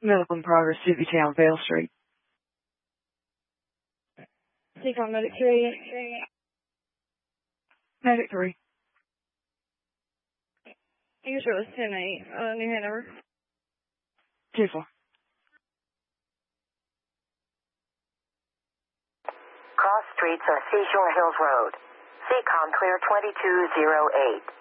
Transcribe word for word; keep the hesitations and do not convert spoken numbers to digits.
Medical in progress, City Town, Vale Street. Seacon Medic three. Medic three. Usually it was ten eight. Uh, New Hanover. two four. Cross streets on Seashore Hills Road. Seacon clear twenty-two oh eight.